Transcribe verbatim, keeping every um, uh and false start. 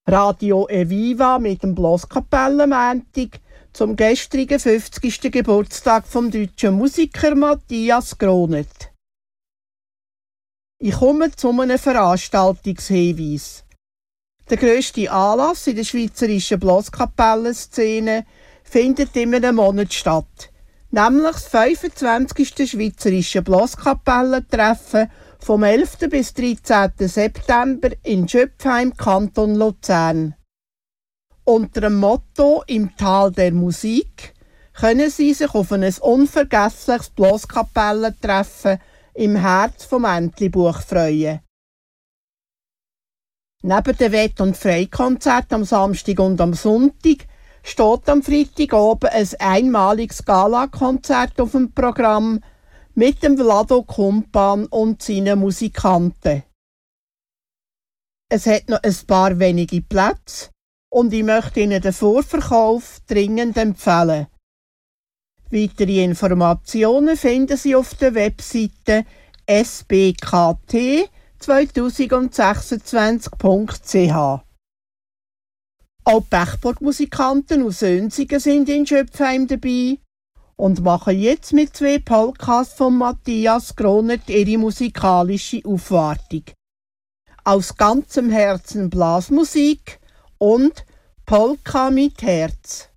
Radio Eviva mit dem Blaskapellenmäntig zum gestrigen fünfzigsten Geburtstag vom deutschen Musiker Matthias Gronet. Ich komme zu einem Veranstaltungshinweis. Der grösste Anlass in der schweizerischen Blaskapellenszene findet in einem Monat statt, nämlich das fünfundzwanzigste Schweizerische Blaskapellentreffen vom elften bis dreizehnten September in Schöpfheim, Kanton Luzern. Unter dem Motto «Im Tal der Musik» können Sie sich auf ein unvergessliches Blaskapellentreffen im Herz vom Entlebuch freuen. Neben dem Wett- und Freikonzert am Samstag und am Sonntag steht am Freitagabend ein einmaliges Gala-Konzert auf dem Programm mit dem Vlado Kumpan und seinen Musikanten. Es hat noch ein paar wenige Plätze und ich möchte Ihnen den Vorverkauf dringend empfehlen. Weitere Informationen finden Sie auf der Webseite s b k t zwanzig sechsundzwanzig punkt c h. Auch Pechborg-Musikanten aus Önsigen sind in Schöpfheim dabei und machen jetzt mit zwei Polkas von Matthias Gronet ihre musikalische Aufwartung. Aus ganzem Herzen Blasmusik und Polka mit Herz.